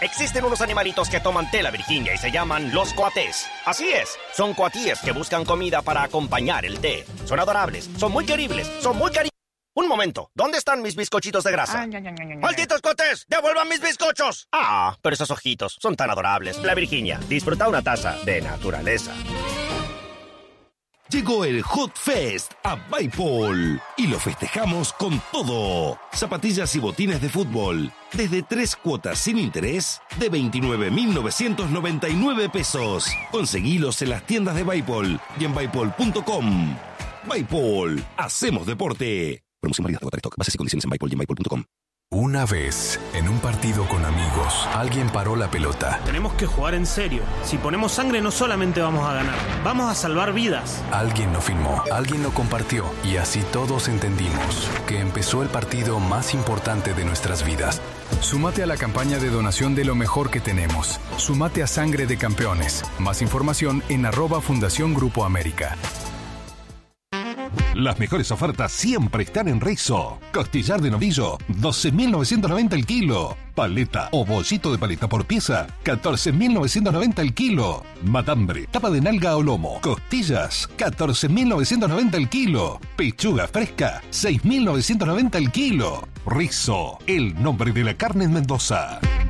Existen unos animalitos que toman té, la Virginia, y se llaman los coatés. Así es, son coatíes que buscan comida para acompañar el té. Son adorables, son muy queribles, son muy cariñosos. Un momento, ¿dónde están mis bizcochitos de grasa? ¡Malditos coatés! ¡Devuelvan mis bizcochos! Ah, pero esos ojitos son tan adorables. La Virginia, disfruta una taza de naturaleza. Llegó el Hot Fest a Bipol y lo festejamos con todo. Zapatillas y botines de fútbol desde 3 cuotas sin interés de 29.999 pesos. Conseguilos en las tiendas de Bipol y en bipol.com. Bipol, hacemos deporte. Promoción válida hasta agotar stock. Bases y condiciones en Bipol y en bipol.com. Una vez, en un partido con amigos, alguien paró la pelota. Tenemos que jugar en serio. Si ponemos sangre no solamente vamos a ganar, vamos a salvar vidas. Alguien lo filmó, alguien lo compartió y así todos entendimos que empezó el partido más importante de nuestras vidas. Súmate a la campaña de donación de lo mejor que tenemos. Súmate a Sangre de Campeones. Más información en @Fundación Grupo América. Las mejores ofertas siempre están en Rizzo. Costillar de novillo, 12.990 el kilo. Paleta o bollito de paleta por pieza, 14.990 el kilo. Matambre, tapa de nalga o lomo, costillas, 14.990 el kilo. Pechuga fresca, 6.990 el kilo. Rizzo, el nombre de la carne en Mendoza.